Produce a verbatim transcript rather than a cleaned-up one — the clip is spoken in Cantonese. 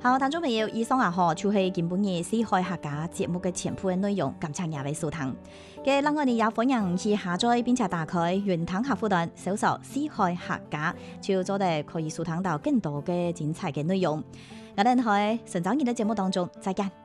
好，聽眾朋友，以上啊嗬，就係今本日四海客家節目嘅全部嘅內容，感謝各位收聽。嘅，另外你也歡迎去下載並且打開雲端客戶端，搜索四海客家，就做得可以收聽到更多嘅精彩嘅內容。我哋喺尋找你嘅節目當中，再見。